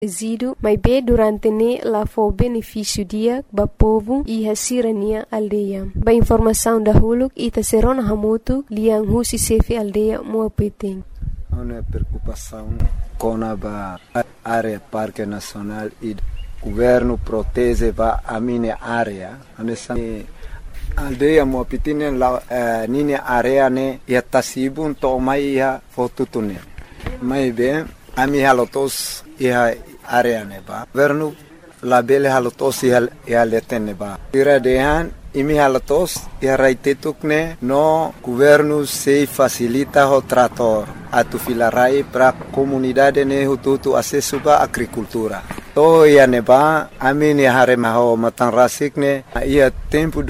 Resíduo, mas bem durante ne lá for benefício dia ba povo e a sirania aldeia. Ba informação da huluk e ta serona hamutu liang husi sefe aldeia mua peting. Uma preocupação com a área Parque Nacional e o governo protege a minha área. Nessa aldeia mua peting la nina área ne ia tasibun to mai ia fotutune. Mas bem a minha halotos ia area neba governo labele halotos ia leten neba tira dehan imi halotos ia raitetukne no governo se facilita o trator atu filarai para comunidade ne hututu acesso ba agricultura to ia neba amini harema ho matan rasikne ia tempo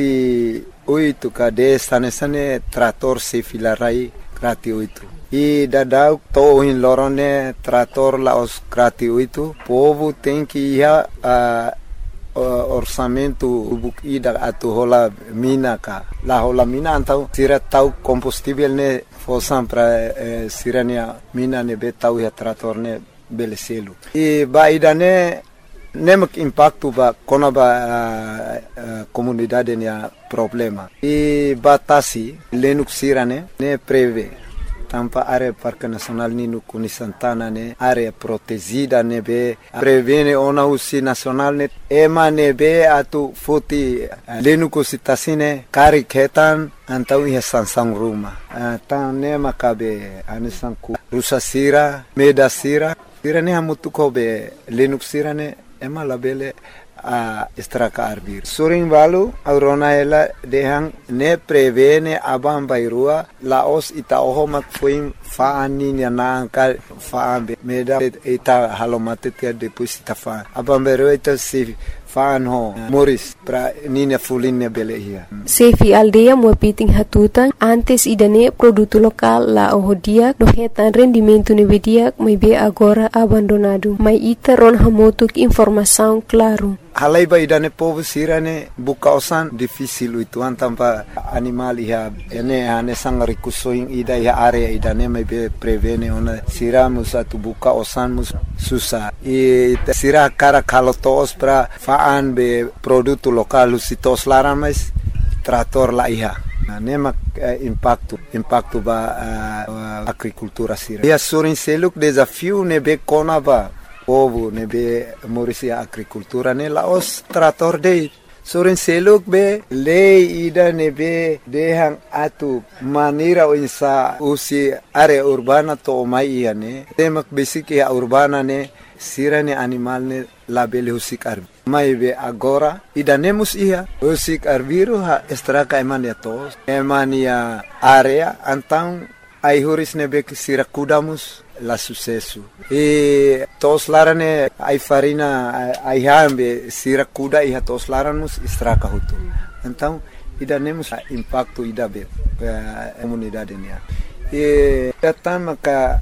2008 kade sane trator se filarai gratuito e dadau to in lorone trator la os gratuito povo tem que ir orçamento ida atu hola mina ka la hola mina antau sira tau combustível ne fosan para sirania mina ne betau ya trator ne beleselu e ba ida ne nemak impacto ba kona ba comunidade ne problema e batasi lenuk sirane ne preve tampa área Parque Nacional Nino Kuni Santana ne área protegida ne be prevene ona usi nacional ne ema ne be atu futi lenu kusitasine kari ketan antau ia sansang ruma tan ne makabe anisanku rusa sira meda sira ne hamutu kobe lenu sira ne ema labele estraka arbir suring balu aurona ela dehang ne prevene abam bairua laos ita ohomak fuim faani na ka faambe meda ita halomate tia depois ita fa abam bairua ita si faan ho moris pra nina fulinne belehia Sefi aldeia mua piting hatutan antes idane produto lokal la ohodia dohetan rendimento nevedia mai be agora abandonado mai ita ron hamotuk informação claro halai ba idane povo sirane bukausan difícil itu antampa animal iha ene ane sangari kusoing ida iha area idane mai be prevene ona siramus atu bukausan mus susah e sira cara kalotos pra faan be produto lokal usitos laran mais trator la iha nema impacto ba agricultura sira ia surin seluk desafio ne be kona ba povo ne be morisia agricultura ne laos trator de soren seluk be lei ida ne be dehang atu manira insa usi area urbana to mai ne temak basic ya urbana ne sirane animal ne labele usik arbi mai be agora ida nemus ia usik arbiru ha estraka emania tos emania area antang ai huris ne be sira kudamus la sucesso e tos larane ai farina ai hambe sira kuda e tos laramus estraka hutu então ida nemus impacto ida be comunidade nia e tamaka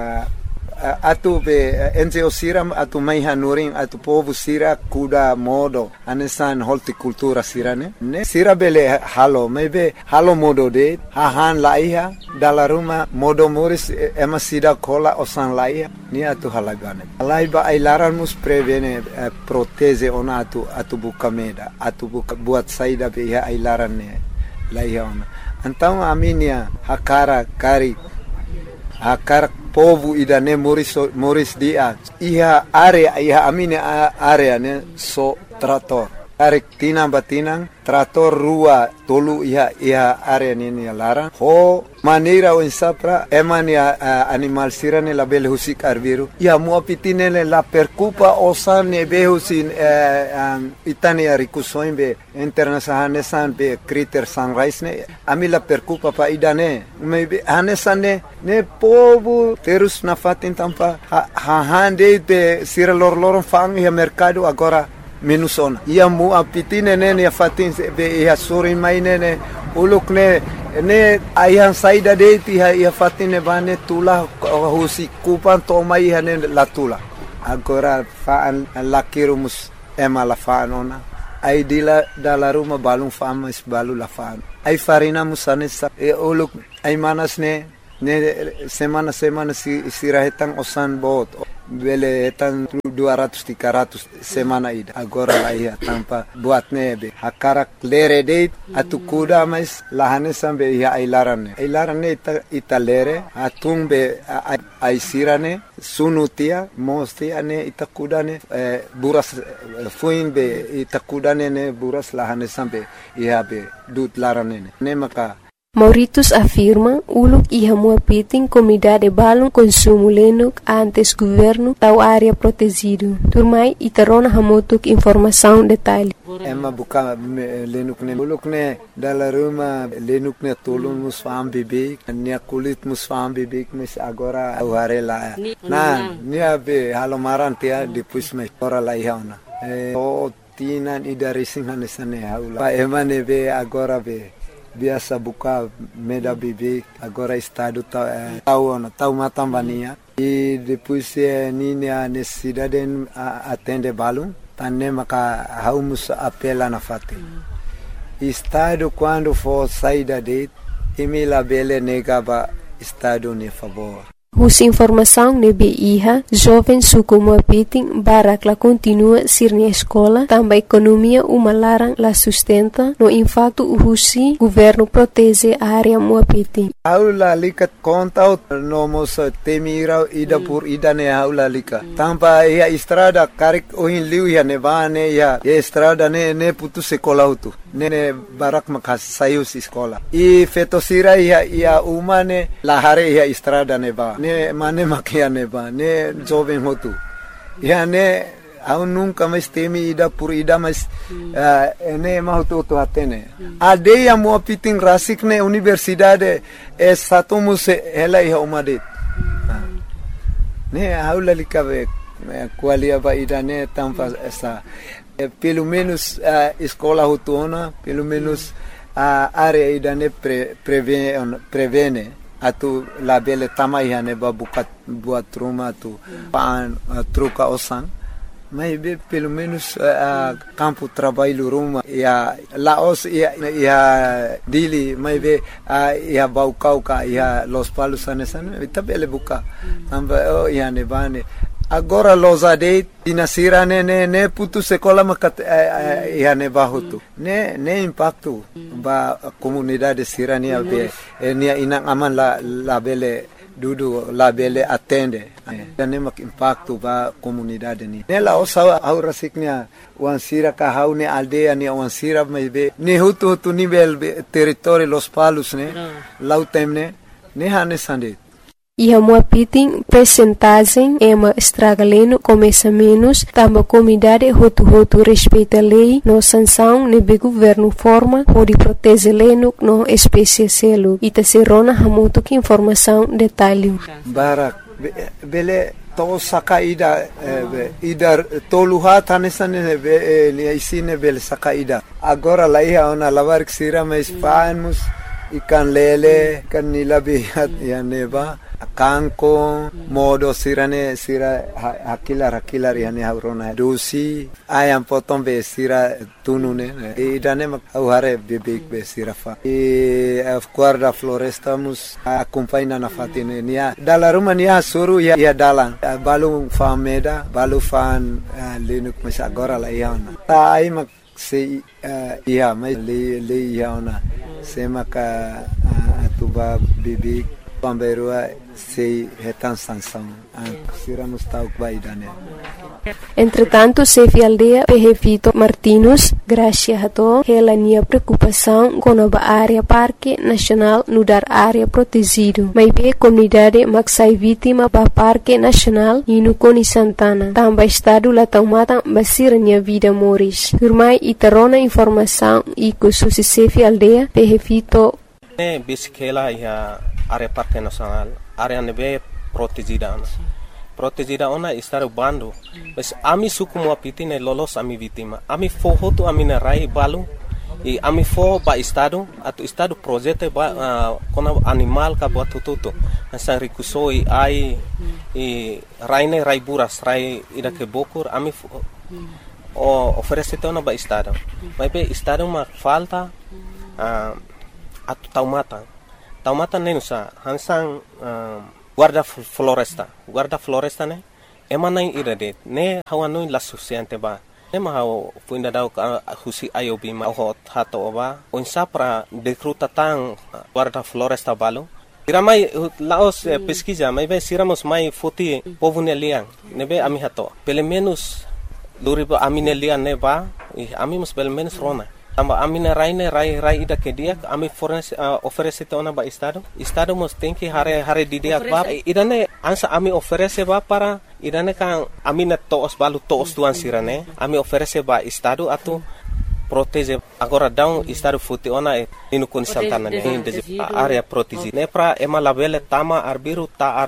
atu be NGO siram atu mai hanuring atu povo sira kuda modo anesan horticultura sirane ne sira bele halo maybe halo modo de hahan laiha dala ruma modo moris ema sida kola osan laiha ni atu halagane laiba ailaran mus prevene proteze ona atu bukameda atu buat saida be ya ailaran ne laiha ona então aminia hakara kari akar povo idane moris dia iha area iha amine area ne so trator tarik tinang batinang trator rua tolu iha area ni lara ho manera o insapra emania animal sirane la bel husik arbiru ia muapitine la percupa osane behusin itania rikusoin be internasahane san be critter sunrise ne amila percupa pa idane maybe hanesane ne povo terus na fatin tampa hande be sira lor fang ia mercado agora minusona ia muapitine ne fatin be ia suri mainene uluk ne ayah saida de ti ia fatine bane tula husi kupan to mai hane la tula agora faan lakirumus ema la fanona ai dila dala ruma balung famas balu la fan ai farina musane e uluk ai manas ne semana sirahetang osan bot bele etan 200-300 semana ida. Agora lá ia tampa buat nebe. Hakarak lere deit atu kuda mas lahane sambe ia ailarane. Ailarane ita lere atung be aisirane sunutia mostia ne ita kudane buras fuin be ita kudane ne buras lahane sambe ia be dut larane ne maka. Mauritius afirma uluk iha muapiting comunidade balon consumo lenuk antes governo tau área protegido. Turmai itarona hamotuk informação detalhe. Emma buka lenuk ne uluk ne dala rumah lenuk ne tolong musfam bibik nia kulit musfam bibik mes agora aware la. Nah nia be halomaran tia dipus me ora la ihauna. Tinan idari singhanesane haula. Emma ne be agora be biasa buka meda bibik agora estado tau matambania e depois nini a necessidade atende balum tanne maka haumus apela na fate estado quando for saída de emila bele negaba estado ne favor. Hus informação nebe iha, jovem suku muapiting barak la continua sirnia escola, tamba economia umalarang la sustenta, no impacto uhusi, governo protege a área muapiting. Aula lika kontau nomos temira ida pur ida ne aula lika. Tampa ia estrada karik ohin liu ia nevane ia estrada ne putu sekolah utu. Ne barak makas sayus sekolah. I fetosira ia umane lahare ia estrada neba. Ne mane makia neba. Ne jovem hotu. Ia ne au nunca mais temi ida por ida mas ne mahutu tu atene. Ade ia muapiting rasik ne universidade satumus ela ia umadet. Ne aula likave qualia ba ida ne tampa essa pelo menos escola hutona, pelo menos a área ida ne prevene atu labele tamai ne babukat buat rumah tu pan truca osan. Mas pelo menos campo trabalho rumah ia laos ia dili mas ia baucauca ia los palos anesan itabele buka tamba ia nebane. Agora los adeit dinasira ne putu sekolah makat ia ne bahutu ne impacto ba comunidade sirania be nia inang aman la bele dudu la bele atende ne mak impacto ba comunidade ni ne la osa aura siknia wan sira ka haune aldea ni wan sira be ne hutu nível território los palos ne lautemne ne hane sande. Iha muapiting percentagem ema estragaleno começa menos, tamba comunidade hotu respeita a lei, no sanção nebe governo forma, pode proteger leno no espécie selo, ita serona hamuto que informação detalhe. Barak, bele to sakaida ida toluha tanesane ni isine bele sakaida. Agora lá ia ona lavar que sira mais panos ikan lele kan nilabihat ya neba kanko modo sira hakilar yani haurona dosi ayam potong be sira tunune idane mak hare bebek be sira fa guarda floresta mus acompanha na fatine nia dala rumah nia suru ya dalan balu fameda balu fan lenuk mas agora la iana ai mak se ia mas le iana se maka tuba bebek pamberua sei retan sanção siramos tau baidane. Entretanto, chefe aldeia Perrevito Martinus, graças a to, ela tinha preocupação com a área Parque Nacional no dar área protegido. Mas a comunidade maxai vítima para Parque Nacional e no Coni Santana. Também estado lá tomada basir minha vida moris. Turmai e tarona informação e com o chefe aldeia Perrevito. Bisquela e a área Parque Nacional, área nebe protegida. Protegida ona estar bando, mas ami suku muapiti ne lolos ami vítima. Ami foho tu ami na rai balu e ami foho ba estado atu estado projeto ba kona animal ka buat tutu. Nasa rikusoi ai e raine rai buras rai ida ke bokur ami oferece tona ba estado. Mas be estado ma falta atu taumata ne nusa hansang guarda floresta ne emana ida de ne hawanoi la suficiente ba ne mahau puinda dau ka husi ayobi ma ho hato ba onsa para dekruta tang guarda floresta balo Iramai laos pesquisa mai be siramos mai foti povune liang nebe ami hato pelo menos duribo amine liang neba ami mus pelo menos rona tamba amine rai ida ke dia ami oferece tona ba estado mus tem que hare didia ba idane ansa ami oferece ba para idane kan amine toos balu toos tuan sirane ami oferece ba estado atu protege agora down estado futi ona inu kun santana ne area protege ne pra ema labele tama arbiru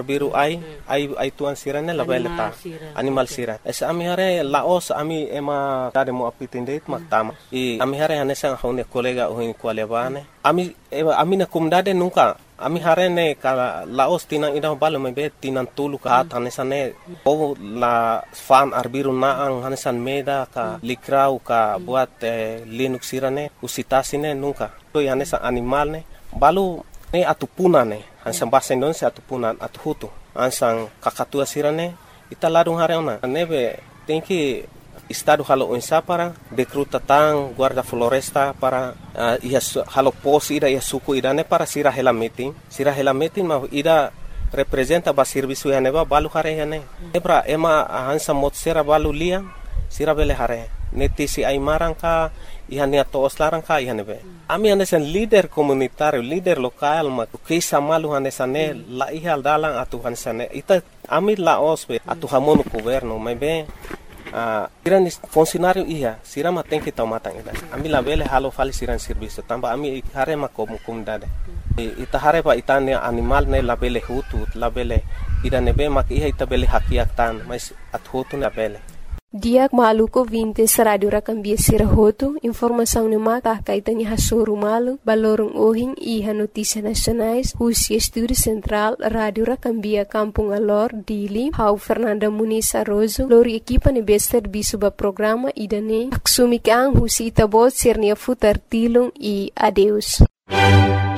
ai tuan sirane labele ta animal sira esa ami hare laos ami ema tade mo apitinde mak tama ami hare hanesa hone kolega ohin kwalebane ami na kumdade nunca ami hare ne ka laos tinang ida balo mebe tinang tulu ka hanesa ne o la fan arbiru naang hanesan meda ka likrau ka buat linux sirane usitasine nunca to hanesa animal ne balu ne atupuna ne hansan bahasa Indonesia atupunan atuhutu hansan kakatua sirane ita ladung hare ona nebe tenki estado halo onsa para dekruta tang guarda floresta para halo pos ida suku idane para sira hela meeting ma ida representa ba servisu ya neba balu hare ya ne ebra ema hansa mot sera balu lia sira bele hare netisi ai marangka ihania toos larangka ihanebe ami hanesan leader komunitario leader lokal ma kisa malu hanesane la ihal dalang atu hanesane ita ami la osbe atu hamonu governo mebe siran funcionário sirama tem que tomar ida ami la bele halo fali siran serviço tamba ami hare ma comunidade ita hare pa itane animal ne la bele hutu la bele ida nebe mak ita bele hakiak tan mas at hutu na bele Diak maluko vintes radio rakambia sirahoto informação ne maka kaitani hasuru malu balorong ohing iha notícia nacionais husi estúdio central radio rakambia Kampung Alor Dili hau Fernanda Muniz Arrozo lori equipa ne bester bisuba programa idane aksumi kang husi itabot sirnia futar tilong adeus